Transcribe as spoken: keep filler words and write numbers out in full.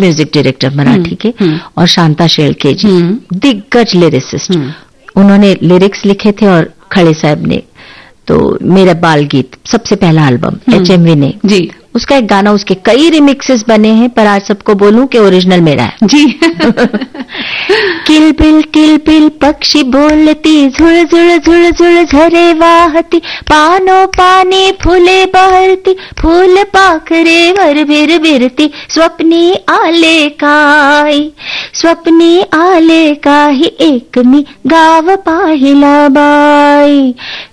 Music director Marathi के, और शांता शेळके जी दिग्गज लिरिसिस्ट, उन्होंने लिरिक्स लिखे थे और खड़े साहब ने तो मेरा बाल गीत सबसे पहला एल्बम एच एम वी ने जी, उसका एक गाना, उसके कई रिमिक्सेस बने हैं, पर आज सबको बोलूं कि ओरिजिनल मेरा है जी। किलबिल किलबिल पक्षी बोलती, झुळ झुळ झुळ झुळ झरे वाहती, पानो पानी फुले बहरती, फूल पाखरे वर बिर बिरती, स्वप्नी आले काही, स्वप्नी आले काही, एक मी गाव पाहिला बाई,